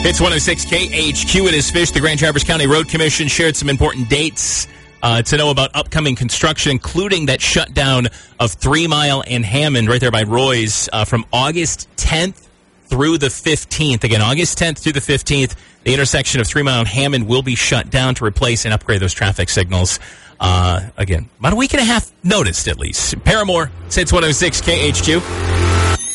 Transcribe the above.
It's 106 KHQ. It is Fish. The Grand Traverse County Road Commission shared some important dates to know about upcoming construction, including that shutdown of 3 Mile and Hammond right there by Roy's from August 10th through the 15th. Again, August 10th through the 15th, the intersection of 3 Mile and Hammond will be shut down to replace and upgrade those traffic signals. Again, about a week and a half noticed, at least. Paramore, it's 106 KHQ.